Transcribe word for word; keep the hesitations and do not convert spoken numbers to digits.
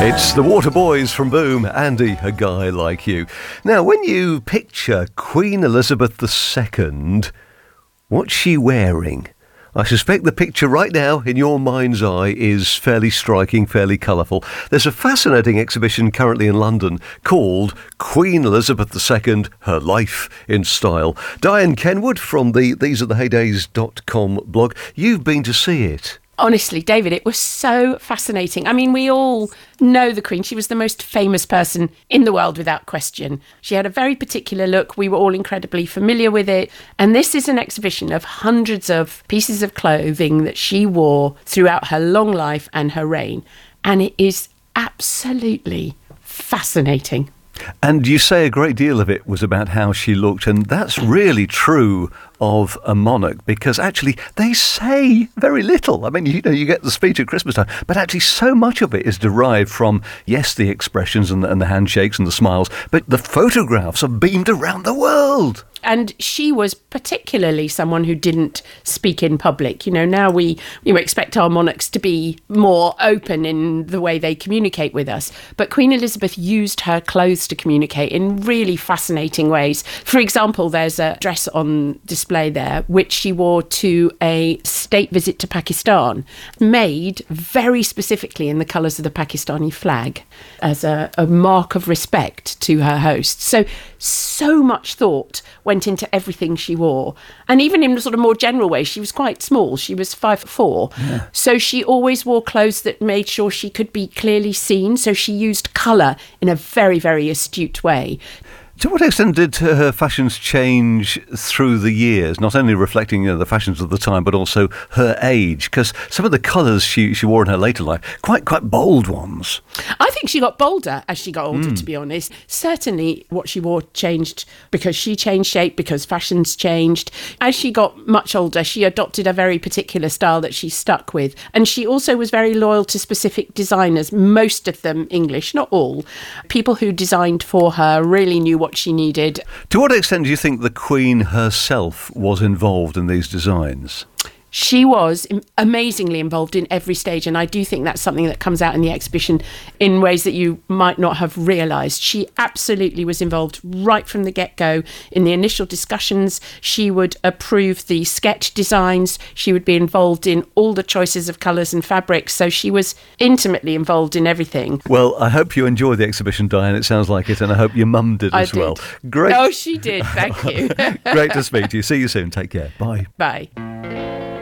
It's the Water Boys from Boom, Andy, A Guy Like You. Now, when you picture Queen Elizabeth the Second, what's she wearing? I suspect the picture right now in your mind's eye is fairly striking, fairly colourful. There's a fascinating exhibition currently in London called Queen Elizabeth the Second, Her Life in Style. Diane Kenwood from the these are the heydays dot com blog. You've been to see it. Honestly, David, it was so fascinating. I mean, we all know the Queen. She was the most famous person in the world without question. She had a very particular look. We were all incredibly familiar with it. And this is an exhibition of hundreds of pieces of clothing that she wore throughout her long life and her reign. And it is absolutely fascinating. And you say a great deal of it was about how she looked, and that's really true of a monarch, because actually they say very little. I mean, you know, you get the speech at Christmas time, but actually so much of it is derived from, yes, the expressions and the, and the handshakes and the smiles, but the photographs are beamed around the world. And she was particularly someone who didn't speak in public. You know, now we you know, expect our monarchs to be more open in the way they communicate with us. But Queen Elizabeth used her clothes to communicate in really fascinating ways. For example, there's a dress on display there, which she wore to a state visit to Pakistan, made very specifically in the colours of the Pakistani flag as a, a mark of respect to her host. So, so much thought went into everything she wore. And even in a sort of more general way, she was quite small. She was five foot four. Yeah. So she always wore clothes that made sure she could be clearly seen. So she used colour in a very, very astute way. To what extent did her fashions change through the years, not only reflecting you know, the fashions of the time, but also her age? Because some of the colours she, she wore in her later life, quite quite bold ones. I think she got bolder as she got older, mm. to be honest. Certainly what she wore changed because she changed shape, because fashions changed. As she got much older, she adopted a very particular style that she stuck with. And she also was very loyal to specific designers, most of them English, not all. People who designed for her really knew what she needed. To what extent do you think the Queen herself was involved in these designs? She was amazingly involved in every stage, and I do think that's something that comes out in the exhibition in ways that you might not have realised. She absolutely was involved right from the get-go in the initial discussions. She would approve the sketch designs. She would be involved in all the choices of colours and fabrics, so she was intimately involved in everything. Well, I hope you enjoyed the exhibition, Diane. It sounds like it, and I hope your mum did I as did. well. Great. Oh, she did. Thank you. Great to speak to you. See you soon. Take care. Bye. Bye.